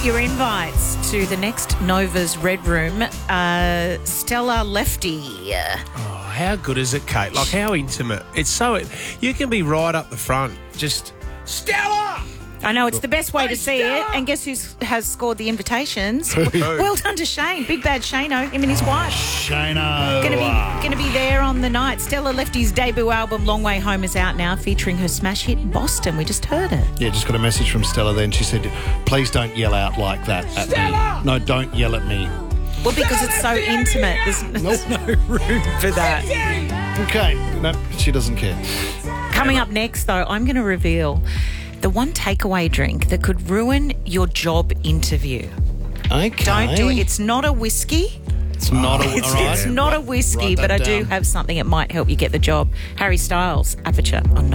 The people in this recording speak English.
your invites to the next Nova's Red Room. Stella Lefty. Oh, how good is it, Kate? Like, how intimate. It's so... You can be right up the front. Just, Stella! I know, it's the best way to see it. And guess who has scored the invitations? Well done to Shane. Big bad Shano, him and his wife. Shano. Gonna be there on the night. Stella Lefty's debut album, Long Way Home, is out now, featuring her smash hit, Boston. We just heard it. Yeah, just got a message from Stella then. She said, please don't yell out like that at Stella! me. No, don't yell at me. Well, because it's so intimate. There's no room for that. Okay. No, she doesn't care. Coming up next, though, I'm going to reveal the one takeaway drink that could ruin your job interview. Okay. Don't do it. It's not a whiskey. It's not a It's not a whiskey, Write but I that do down. have something that might help you get the job. Harry Styles, Aperture on